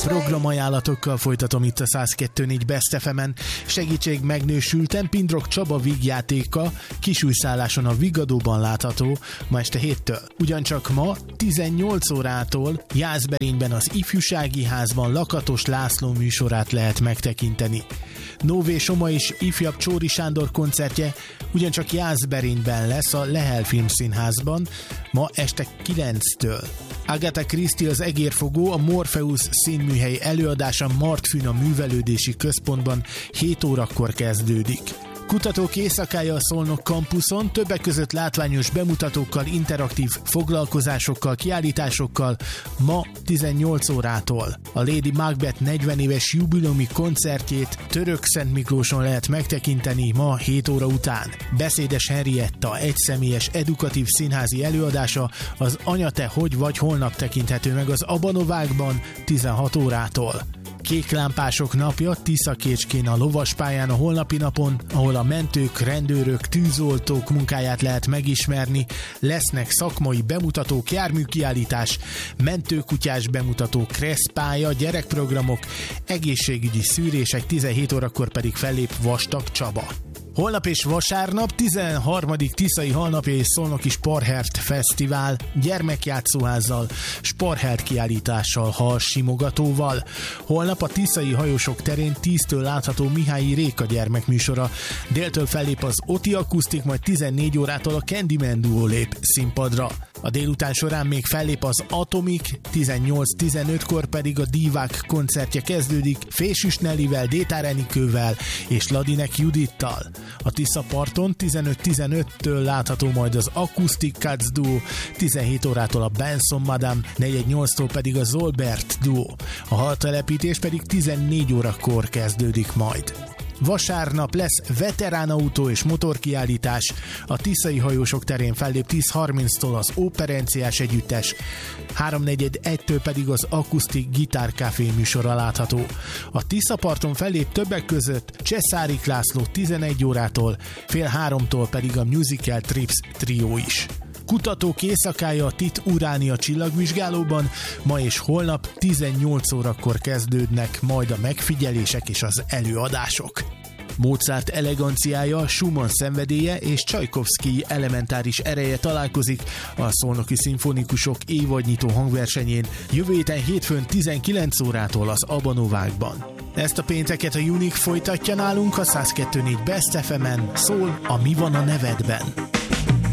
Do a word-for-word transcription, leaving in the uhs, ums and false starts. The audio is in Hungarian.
Programajánlatokkal folytatom itt a száz kettő négy Best ef emen. Segítség megnősültem, Pindrok Csaba vígjátéka kisújszálláson a Vigadóban látható ma este héttől. Ugyancsak ma tizennyolc órától Jászberényben az Ifjúsági Házban Lakatos László műsorát lehet megtekinteni. Nové Soma és ifjabb Csóri Sándor koncertje ugyancsak Jászberényben lesz a Lehel Filmszínházban ma este kilenctől. Agatha Christie az Egérfogó, a Morpheus színműhely előadása Martfűn a Művelődési Központban hét órakor kezdődik. Kutatók éjszakája a Szolnok kampuszon, többek között látványos bemutatókkal, interaktív foglalkozásokkal, kiállításokkal ma tizennyolc órától. A Lady Macbeth negyven éves jubileumi koncertjét Törökszentmiklóson lehet megtekinteni ma hét óra után. Beszédes Henrietta egyszemélyes edukatív színházi előadása az Anya te hogy vagy holnap tekinthető meg az Abanovákban tizenhat órától. Kéklámpások napja Tiszakécskén a lovaspályán a holnapi napon, ahol a mentők, rendőrök, tűzoltók munkáját lehet megismerni, lesznek szakmai bemutatók, járműkiállítás, mentőkutyás bemutató, kresszpálya, gyerekprogramok, egészségügyi szűrések, tizenhét órakor pedig fellép Vastag Csaba. Holnap és vasárnap tizenharmadik Tiszai Halnapja és Szolnoki Sparhert Fesztivál gyermekjátszóházzal, Sparhert kiállítással, halsimogatóval. Holnap a Tiszai Hajósok terén tíztől látható Mihályi Réka gyermekműsora. Déltől fellép az Oti Akusztik, majd tizennégy órától a Candyman Duo lép színpadra. A délután során még fellép az Atomic, tizennyolc tizenötkor pedig a Divák koncertje kezdődik Fésűs Nellivel, Détár Enikővel és Ladinek Judittal. A Tiszaparton tizenöt tizenöttől látható majd az Acoustic Cats Duo, tizenhét órától a Benson Madame, negyven nyolctól pedig a Zolbert Duo. A haltelepítés pedig tizennégy órakor kezdődik majd. Vasárnap lesz veteránautó és motorkiállítás, a Tiszai Hajósok terén fellép tíz harminctól az Operenciás Együttes, háromnegyed egytől pedig az Akusztik Gitár Café műsora látható. A Tiszaparton fellép többek között Cseszárik László tizenegy órától, fél háromtól pedig a Musical Trips Trio is. Kutatók éjszakája a Tit Uránia csillagvizsgálóban, ma és holnap tizennyolc órakor kezdődnek majd a megfigyelések és az előadások. Mozart eleganciája, Schumann szenvedélye és Csajkovszkij elementáris ereje találkozik a Szolnoki Szimfonikusok évadnyitó hangversenyén jövő héten hétfőn tizenkilenc órától az Abanovákban. Ezt a pénteket a Unique folytatja nálunk a száz kettő négy Best ef emen, szól a Mi van a nevedben.